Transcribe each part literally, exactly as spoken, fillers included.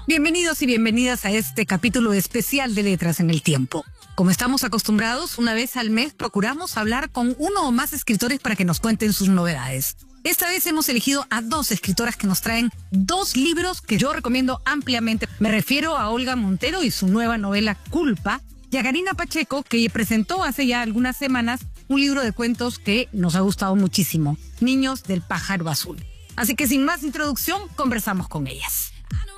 Bienvenidos y bienvenidas a este capítulo especial de Letras en el Tiempo. Como estamos acostumbrados, una vez al mes procuramos hablar con uno o más escritores para que nos cuenten sus novedades. Esta vez hemos elegido a dos escritoras que nos traen dos libros que yo recomiendo ampliamente. Me refiero a Olga Montero y su nueva novela Culpa, y a Karina Pacheco, que presentó hace ya algunas semanas un libro de cuentos que nos ha gustado muchísimo, Niños del Pájaro Azul. Así que sin más introducción, conversamos con ellas.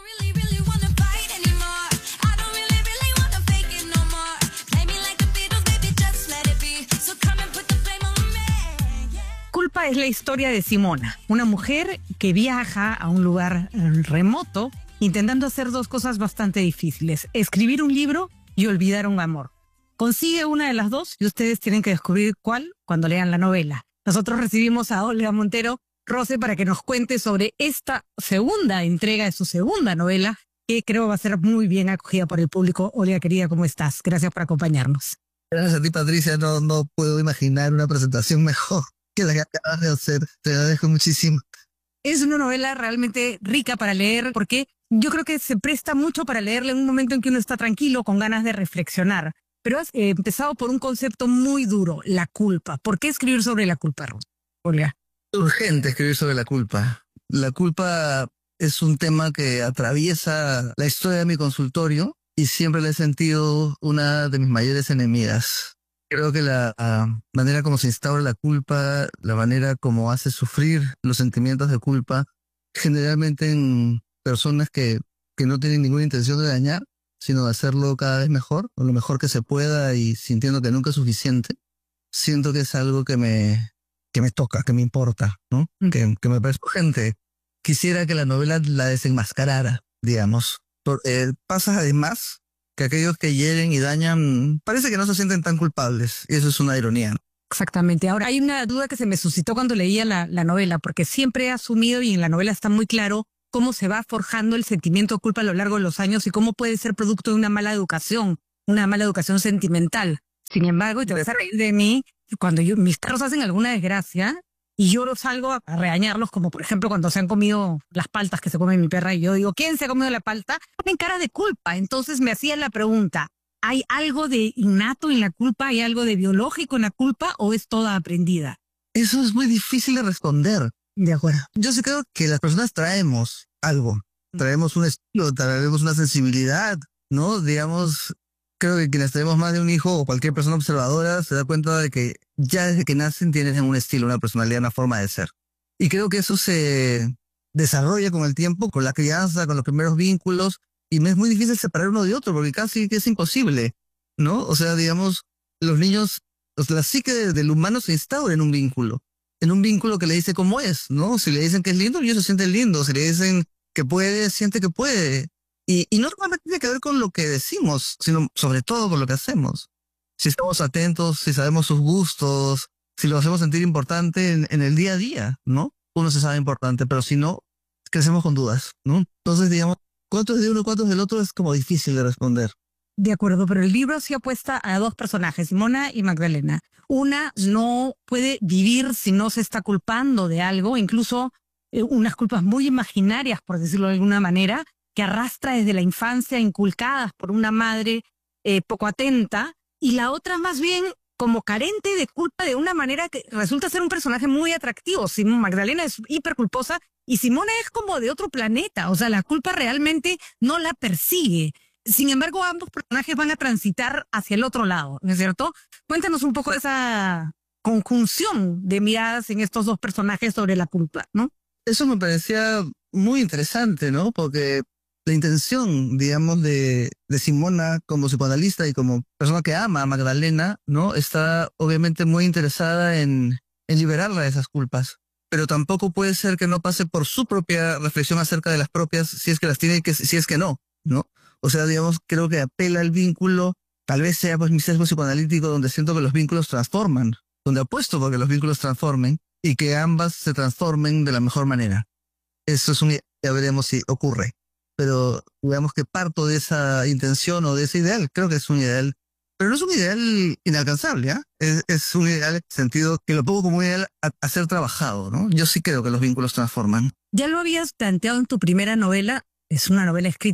Culpa es la historia de Simona, una mujer que viaja a un lugar remoto intentando hacer dos cosas bastante difíciles: escribir un libro y olvidar un amor. Consigue una de las dos y ustedes tienen que descubrir cuál cuando lean la novela. Nosotros recibimos a Olga Montero, Rose, para que nos cuente sobre esta segunda entrega de su segunda novela, que creo va a ser muy bien acogida por el público. Olga, querida, ¿cómo estás? Gracias por acompañarnos. Gracias a ti, Patricia. No, no puedo imaginar una presentación mejor que la que acabas de hacer. Te agradezco muchísimo. Es una novela realmente rica para leer, porque yo creo que se presta mucho para leerla en un momento en que uno está tranquilo, con ganas de reflexionar. Pero has eh, empezado por un concepto muy duro, la culpa. ¿Por qué escribir sobre la culpa, Rose? Olga. Es urgente escribir sobre la culpa. La culpa es un tema que atraviesa la historia de mi consultorio y siempre la he sentido una de mis mayores enemigas. Creo que la uh, manera como se instaura la culpa, la manera como hace sufrir los sentimientos de culpa, generalmente en personas que, que no tienen ninguna intención de dañar, sino de hacerlo cada vez mejor, o lo mejor que se pueda y sintiendo que nunca es suficiente, siento que es algo que me, que me toca, que me importa, ¿no? Mm. Que, que me parece urgente. Quisiera que la novela la desenmascarara, digamos. Por, eh, pasa además que aquellos que hieren y dañan parece que no se sienten tan culpables, y eso es una ironía, ¿no? Exactamente. Ahora, hay una duda que se me suscitó cuando leía la, la novela, porque siempre he asumido, y en la novela está muy claro, cómo se va forjando el sentimiento de culpa a lo largo de los años y cómo puede ser producto de una mala educación, una mala educación sentimental. Sin embargo, y te vas a reír de mí, cuando yo, mis perros hacen alguna desgracia y yo los salgo a regañarlos, como por ejemplo cuando se han comido las paltas que se come mi perra, y yo digo, ¿quién se ha comido la palta? Ponen cara de culpa. Entonces me hacía la pregunta, ¿hay algo de innato en la culpa? ¿Hay algo de biológico en la culpa o es toda aprendida? Eso es muy difícil de responder. De acuerdo. Yo sí creo que las personas traemos algo, traemos un estilo, traemos una sensibilidad, ¿no? Digamos, creo que quienes tenemos más de un hijo o cualquier persona observadora se da cuenta de que ya desde que nacen tienen un estilo, una personalidad, una forma de ser. Y creo que eso se desarrolla con el tiempo, con la crianza, con los primeros vínculos, y me es muy difícil separar uno de otro porque casi que es imposible, ¿no? O sea, digamos, los niños, o sea, la psique del humano se instaura en un vínculo. En un vínculo que le dice cómo es, ¿no? Si le dicen que es lindo, el niño se siente lindo. Si le dicen que puede, siente que puede. Y, y no solamente tiene que ver con lo que decimos, sino sobre todo con lo que hacemos. Si estamos atentos, si sabemos sus gustos, si lo hacemos sentir importante en, en el día a día, ¿no? Uno se sabe importante, pero si no, crecemos con dudas, ¿no? Entonces, digamos, ¿cuánto es de uno, cuánto es del otro? Es como difícil de responder. De acuerdo, pero el libro sí apuesta a dos personajes, Simona y Magdalena. Una no puede vivir si no se está culpando de algo, incluso eh, unas culpas muy imaginarias, por decirlo de alguna manera, que arrastra desde la infancia, inculcadas por una madre eh, poco atenta, y la otra más bien como carente de culpa de una manera que resulta ser un personaje muy atractivo. Simona, Magdalena es hiperculposa y Simona es como de otro planeta, o sea, la culpa realmente no la persigue. Sin embargo, ambos personajes van a transitar hacia el otro lado, ¿no es cierto? Cuéntanos un poco de esa conjunción de miradas en estos dos personajes sobre la culpa, ¿no? Eso me parecía muy interesante, ¿no? Porque la intención, digamos, de, de Simona como psicoanalista y como persona que ama a Magdalena, ¿no? Está obviamente muy interesada en, en liberarla de esas culpas. Pero tampoco puede ser que no pase por su propia reflexión acerca de las propias, si es que las tiene y que, si es que no, ¿no? O sea, digamos, creo que apela al vínculo, tal vez sea pues mi sesgo psicoanalítico, donde siento que los vínculos transforman, donde apuesto porque los vínculos transformen y que ambas se transformen de la mejor manera. Eso es un, ya veremos si ocurre. Pero digamos que parto de esa intención o de ese ideal, creo que es un ideal, pero no es un ideal inalcanzable, ¿eh? Es, es un ideal en el sentido que lo pongo como un ideal a, a ser trabajado, ¿no? Yo sí creo que los vínculos transforman. Ya lo habías planteado en tu primera novela. Es una novela escrita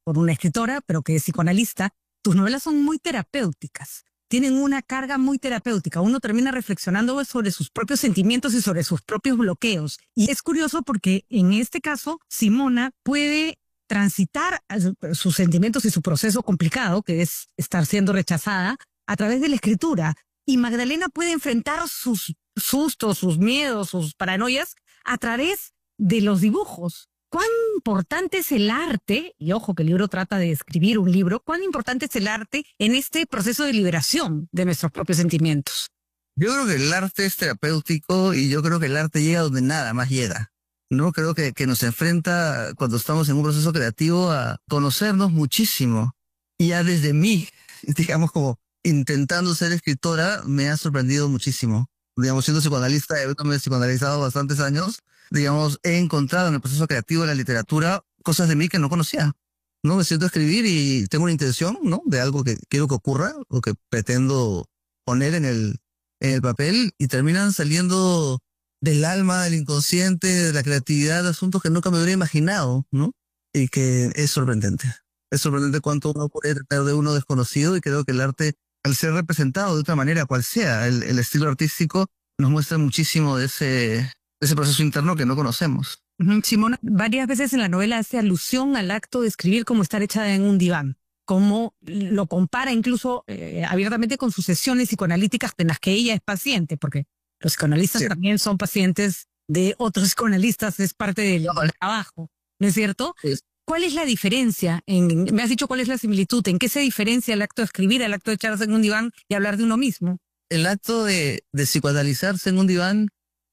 por una escritora, pero que es psicoanalista, tus novelas son muy terapéuticas. Tienen una carga muy terapéutica. Uno termina reflexionando sobre sus propios sentimientos y sobre sus propios bloqueos. Y es curioso porque en este caso, Simona puede transitar sus sentimientos y su proceso complicado, que es estar siendo rechazada, a través de la escritura. Y Magdalena puede enfrentar sus sustos, sus miedos, sus paranoias a través de los dibujos. ¿Cuán importante es el arte? Y ojo que el libro trata de escribir un libro. ¿Cuán importante es el arte en este proceso de liberación de nuestros propios sentimientos? Yo creo que el arte es terapéutico y yo creo que el arte llega donde nada más llega. No creo que, que nos enfrenta cuando estamos en un proceso creativo a conocernos muchísimo. Y ya desde mí, digamos como intentando ser escritora, me ha sorprendido muchísimo. Digamos, siendo psicoanalista, yo me he psicoanalizado bastantes años. Digamos, he encontrado en el proceso creativo de la literatura cosas de mí que no conocía. No me siento a escribir y tengo una intención, ¿no? De algo que quiero que ocurra o que pretendo poner en el, en el papel y terminan saliendo del alma, del inconsciente, de la creatividad, asuntos que nunca me hubiera imaginado, ¿no? Y que es sorprendente. Es sorprendente cuánto uno puede tener de uno desconocido y creo que el arte, al ser representado de otra manera, cual sea el, el estilo artístico, nos muestra muchísimo de ese... ese proceso interno que no conocemos. Uh-huh. Simona varias veces en la novela hace alusión al acto de escribir como estar echada en un diván, como lo compara incluso eh, abiertamente con sus sesiones psicoanalíticas en las que ella es paciente, porque los psicoanalistas sí. también son pacientes de otros psicoanalistas, es parte del no, vale. trabajo, ¿no es cierto? Sí. ¿Cuál es la diferencia? En, me has dicho cuál es la similitud, ¿en qué se diferencia el acto de escribir, el acto de echarse en un diván y hablar de uno mismo? El acto de, de psicoanalizarse en un diván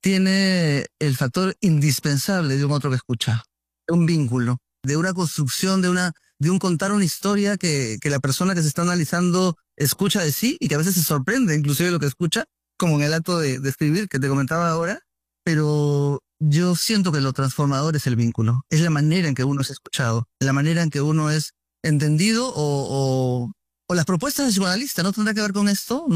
tiene el factor indispensable de un otro que escucha, de un vínculo, de una construcción, de una de un contar una historia que, que la persona que se está analizando escucha de sí y que a veces se sorprende inclusive de lo que escucha, como en el acto de, de escribir que te comentaba ahora, pero yo siento que lo transformador es el vínculo, es la manera en que uno es escuchado, la manera en que uno es entendido o, o, o las propuestas del psicoanalista, ¿no tendrá que ver con esto?